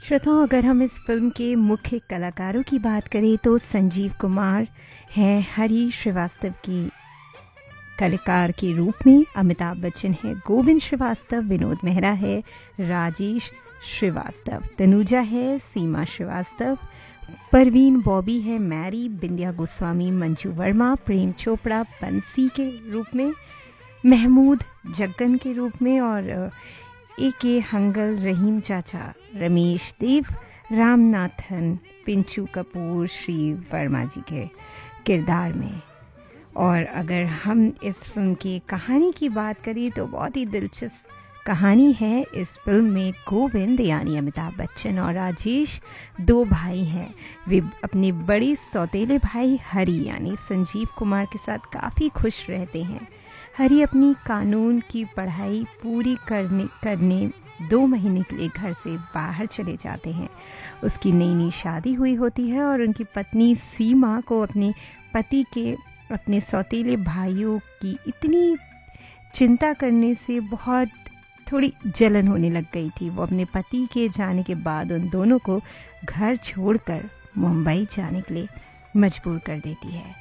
श्रोताओं, अगर हम इस फिल्म के मुख्य कलाकारों की बात करें तो संजीव कुमार हैं हरी श्रीवास्तव की कलाकार के रूप में, अमिताभ बच्चन है गोविंद श्रीवास्तव, विनोद मेहरा है राजेश श्रीवास्तव, तनुजा है सीमा श्रीवास्तव, परवीन बॉबी है मैरी, बिंदिया गोस्वामी मंजू वर्मा, प्रेम चोपड़ा बंसी के रूप में, महमूद जग्गन के रूप में और ए हंगल रहीम चाचा, रमेश देव, रामनाथन, पिंचू कपूर श्री वर्मा जी के किरदार में। और अगर हम इस फिल्म की कहानी की बात करें तो बहुत ही दिलचस्प कहानी है। इस फिल्म में गोविंद यानी अमिताभ बच्चन और राजेश दो भाई हैं। वे अपने बड़े सौतेले भाई हरी यानी संजीव कुमार के साथ काफ़ी खुश रहते हैं। हरी अपनी कानून की पढ़ाई पूरी करने 2 महीने के लिए घर से बाहर चले जाते हैं। उसकी नई शादी हुई होती है और उनकी पत्नी सीमा को अपने पति के अपने सौतेले भाइयों की इतनी चिंता करने से बहुत थोड़ी जलन होने लग गई थी। वो अपने पति के जाने के बाद उन दोनों को घर छोड़कर मुंबई जाने के लिए मजबूर कर देती है।